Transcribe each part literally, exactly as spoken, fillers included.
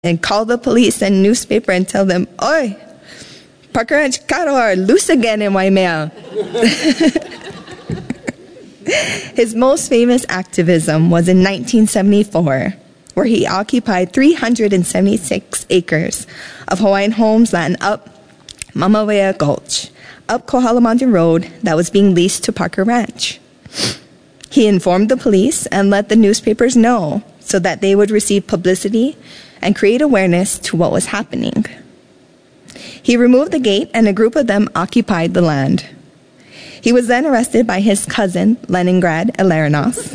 and call the police and newspaper and tell them, "Oi, Parker Ranch cattle are loose again in Waimea." His most famous activism was in nineteen seventy-four, where he occupied three hundred seventy-six acres of Hawaiian Homes land up Mamawea Gulch, up Kohala Mountain Road that was being leased to Parker Ranch. He informed the police and let the newspapers know so that they would receive publicity and create awareness to what was happening. He removed the gate and a group of them occupied the land. He was then arrested by his cousin, Leningrad Elaranos.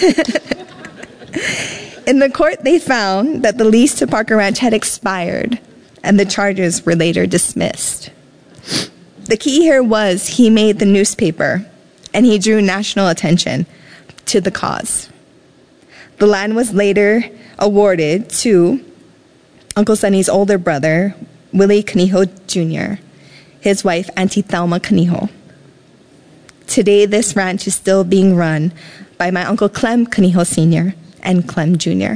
In the court, they found that the lease to Parker Ranch had expired, and the charges were later dismissed. The key here was he made the newspaper, and he drew national attention to the cause. The land was later awarded to Uncle Sonny's older brother, Willie Kaniho Junior, his wife, Auntie Thelma Kaniho. Today, this ranch is still being run by my Uncle Clem Kaniho Senior and Clem Junior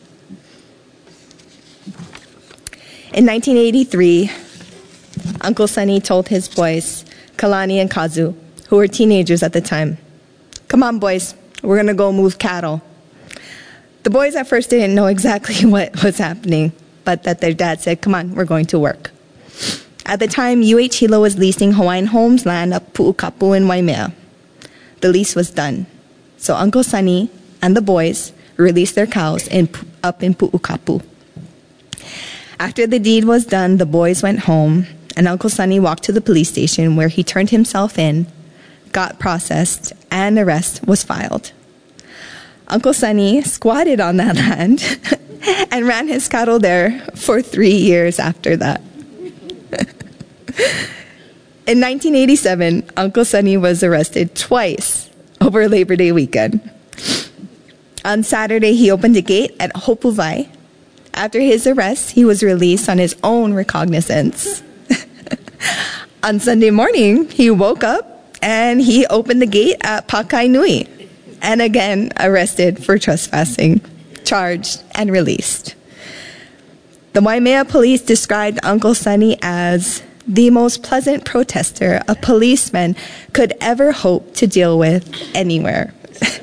In nineteen eighty-three, Uncle Sonny told his boys, Kalani and Kazu, who were teenagers at the time, "Come on, boys, we're going to go move cattle." The boys at first didn't know exactly what was happening, but that their dad said, "Come on, we're going to work." At the time, U H Hilo was leasing Hawaiian Homes land up Pu'ukapu in Waimea. The lease was done, so Uncle Sonny and the boys released their cows in, up in Pu'ukapu. After the deed was done, the boys went home, and Uncle Sonny walked to the police station where he turned himself in, got processed, and an arrest was filed. Uncle Sonny squatted on that land and ran his cattle there for three years after that. In nineteen eighty-seven, Uncle Sonny was arrested twice over Labor Day weekend. On Saturday, he opened a gate at Hopuvai. After his arrest, he was released on his own recognizance. On Sunday morning, he woke up and he opened the gate at Pakainui, and again arrested for trespassing, charged, and released. The Waimea police described Uncle Sonny as the most pleasant protester a policeman could ever hope to deal with anywhere.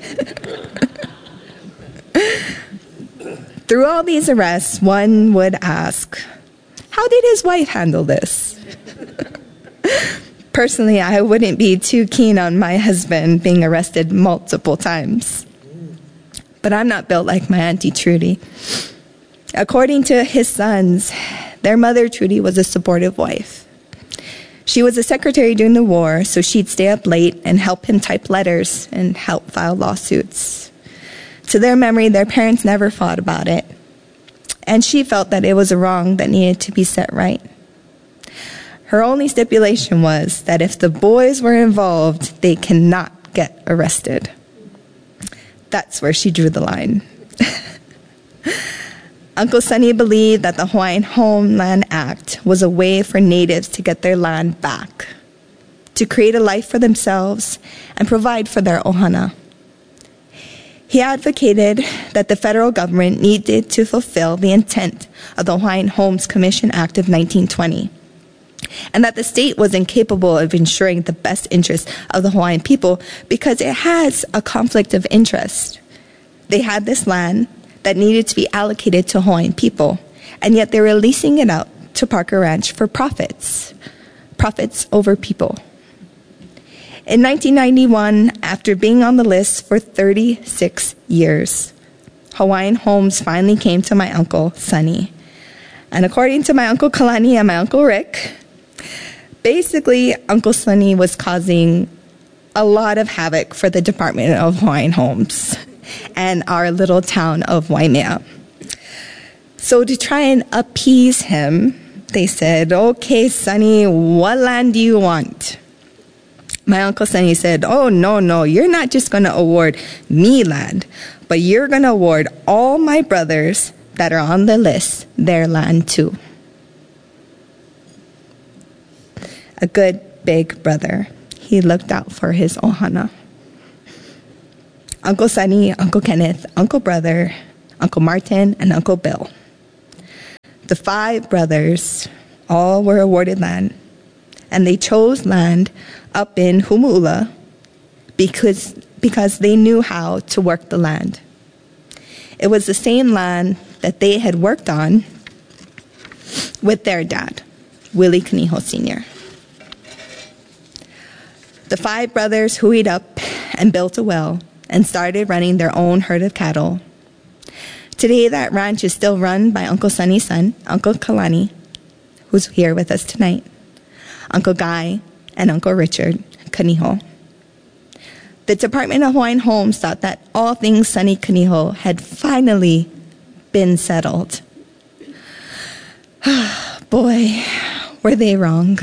Through all these arrests, one would ask, how did his wife handle this? Personally, I wouldn't be too keen on my husband being arrested multiple times. But I'm not built like my Auntie Trudy. According to his sons, their mother, Trudy, was a supportive wife. She was a secretary during the war, so she'd stay up late and help him type letters and help file lawsuits. To their memory, their parents never fought about it, and she felt that it was a wrong that needed to be set right. Her only stipulation was that if the boys were involved, they cannot get arrested. That's where she drew the line. Uncle Sonny believed that the Hawaiian Homeland Act was a way for natives to get their land back, to create a life for themselves and provide for their ohana. He advocated that the federal government needed to fulfill the intent of the Hawaiian Homes Commission Act of nineteen twenty, and that the state was incapable of ensuring the best interests of the Hawaiian people because it has a conflict of interest. They had this land that needed to be allocated to Hawaiian people, and yet they were leasing it out to Parker Ranch for profits, profits over people. In nineteen ninety-one, after being on the list for thirty-six years, Hawaiian Homes finally came to my Uncle Sonny. And according to my Uncle Kalani and my Uncle Rick, basically, Uncle Sonny was causing a lot of havoc for the Department of Hawaiian Homes and our little town of Waimea. So to try and appease him, they said, "Okay, Sonny, what land do you want?" My Uncle Sonny said, "Oh, no, no, you're not just going to award me land, but you're going to award all my brothers that are on the list their land too." A good big brother. He looked out for his ohana. Uncle Sonny, Uncle Kenneth, Uncle Brother, Uncle Martin, and Uncle Bill. The five brothers all were awarded land, and they chose land up in Humu'ula because, because they knew how to work the land. It was the same land that they had worked on with their dad, Willie Kaniho Senior The five brothers hooeyed up and built a well and started running their own herd of cattle. Today, that ranch is still run by Uncle Sonny's son, Uncle Kalani, who's here with us tonight, Uncle Guy, and Uncle Richard Kaniho. The Department of Hawaiian Homes thought that all things Sonny Kaniho had finally been settled. Boy, were they wrong.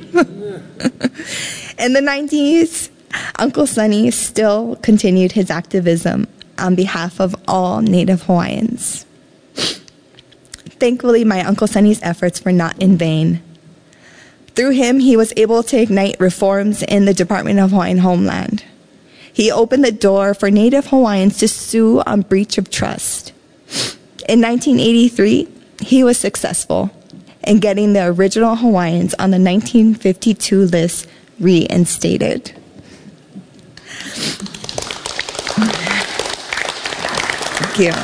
In the nineties, Uncle Sonny still continued his activism on behalf of all Native Hawaiians. Thankfully, my Uncle Sonny's efforts were not in vain. Through him, he was able to ignite reforms in the Department of Hawaiian Homeland. He opened the door for Native Hawaiians to sue on breach of trust. In nineteen eighty-three, he was successful in getting the original Hawaiians on the nineteen fifty-two list reinstated. Thank you.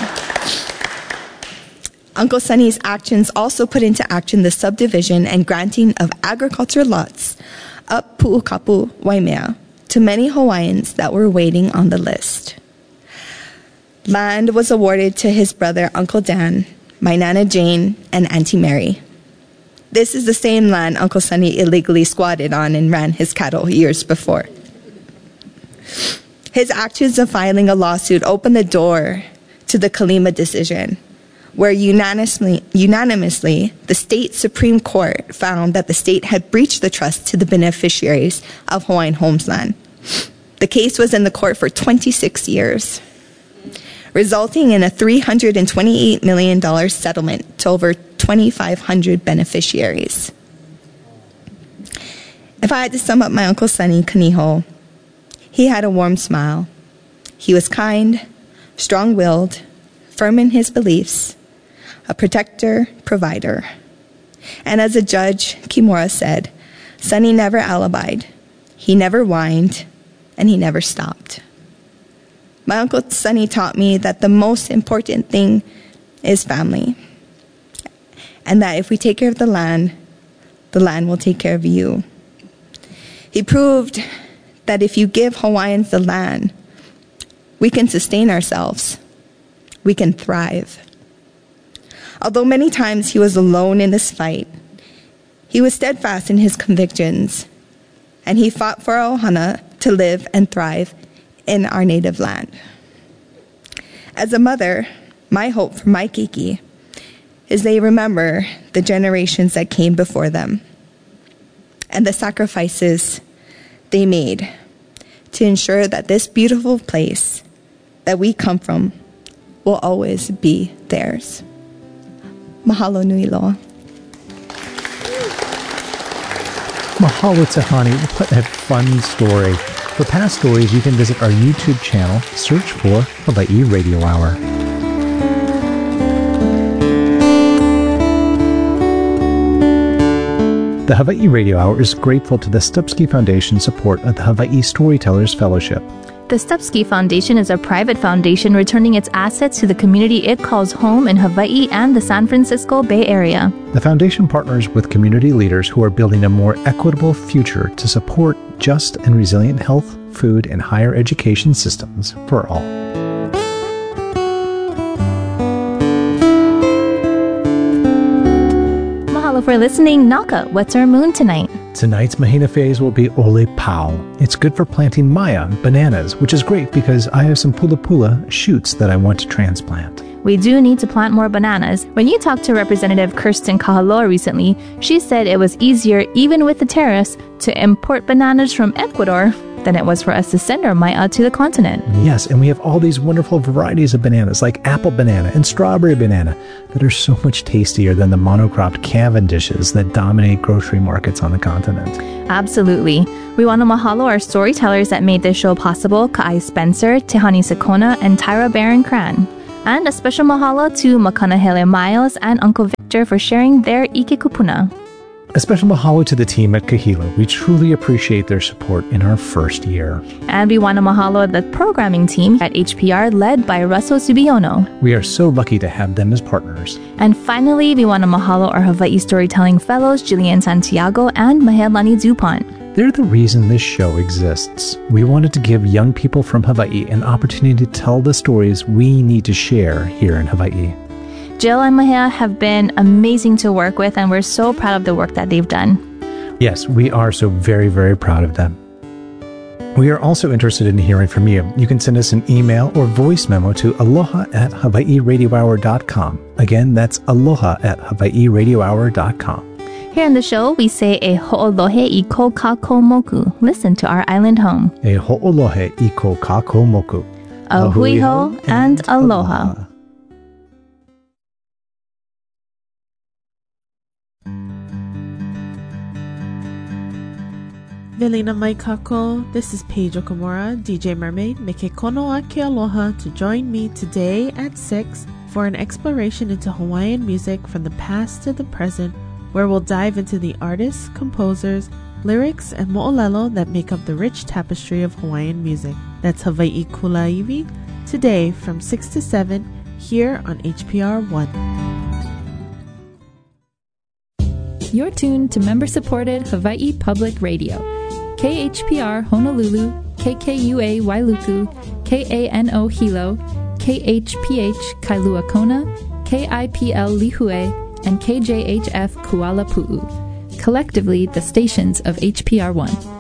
Uncle Sonny's actions also put into action the subdivision and granting of agriculture lots up Pu'ukapu, Waimea, to many Hawaiians that were waiting on the list. Land was awarded to his brother, Uncle Dan, my Nana Jane, and Auntie Mary. This is the same land Uncle Sonny illegally squatted on and ran his cattle years before. His actions of filing a lawsuit opened the door to the Kalima decision, where unanimously, unanimously the state Supreme Court found that the state had breached the trust to the beneficiaries of Hawaiian Homes land. The case was in the court for twenty-six years, resulting in a three hundred twenty-eight million dollars settlement to over twenty-five hundred beneficiaries. If I had to sum up my Uncle Sonny Kaniho, he had a warm smile. He was kind, strong-willed, firm in his beliefs, a protector, provider. And as a judge, Kimura said, Sonny never alibied, he never whined, and he never stopped. My Uncle Sonny taught me that the most important thing is family, and that if we take care of the land, the land will take care of you. He proved that if you give Hawaiians the land, we can sustain ourselves. We can thrive. Although many times he was alone in this fight, he was steadfast in his convictions, and he fought for our ohana to live and thrive in our native land. As a mother, my hope for my keiki is they remember the generations that came before them and the sacrifices they made to ensure that this beautiful place that we come from will always be theirs. Mahalo nui loa. Mahalo Tahani, what a fun story. For past stories, you can visit our YouTube channel, search for Hawaii Radio Hour. The Hawaii Radio Hour is grateful to the Stupski Foundation support of the Hawaii Storytellers Fellowship. The Stupski Foundation is a private foundation returning its assets to the community it calls home in Hawaii and the San Francisco Bay Area. The foundation partners with community leaders who are building a more equitable future to support just and resilient health, food, and higher education systems for all. Mahalo for listening. Naka, what's our moon tonight? Tonight's Mahina phase will be Ole Pau. It's good for planting maya, bananas, which is great because I have some pula pula shoots that I want to transplant. We do need to plant more bananas. When you talked to Representative Kirsten Kahaloa recently, she said it was easier, even with the tariffs, to import bananas from Ecuador than it was for us to send our maya to the continent. Yes, and we have all these wonderful varieties of bananas, like apple banana and strawberry banana, that are so much tastier than the monocropped Cavendishes that dominate grocery markets on the continent. Absolutely. We want to mahalo our storytellers that made this show possible, Ka'ai Spencer, Tehani Sakona, and Tyra Barron Cran. And a special mahalo to Makanahele Miles and Uncle Victor for sharing their Ike Kupuna. A special mahalo to the team at Kahilo. We truly appreciate their support in our first year. And we want to mahalo the programming team at H P R led by Russell Subiono. We are so lucky to have them as partners. And finally, we want to mahalo our Hawaii Storytelling Fellows, Jillian Santiago and Mahealani Dupont. They're the reason this show exists. We wanted to give young people from Hawaii an opportunity to tell the stories we need to share here in Hawaii. Jill and Mahea have been amazing to work with, and we're so proud of the work that they've done. Yes, we are so very, very proud of them. We are also interested in hearing from you. You can send us an email or voice memo to aloha at hawaii radio hour dot com. Again, that's aloha at hawaii radio hour dot com. Here in the show, we say e ho'olohe i ko kako moku. Listen to our island home. E ho'olohe i ko kako moku. A hui ho and aloha. Velina mai kako, this is Paige Okamura, D J Mermaid, Meke konoa ke aloha to join me today at six for an exploration into Hawaiian music from the past to the present, where we'll dive into the artists, composers, lyrics, and mo'olelo that make up the rich tapestry of Hawaiian music. That's Hawaii Kulaiwi, today from six to seven, here on H P R one. You're tuned to member-supported Hawaii Public Radio. K H P R Honolulu, K K U A Wailuku, K A N O Hilo, K H P H Kailua Kona, K I P L Lihue, and K J H F Kuala Pu'u. Collectively, the stations of H P R one.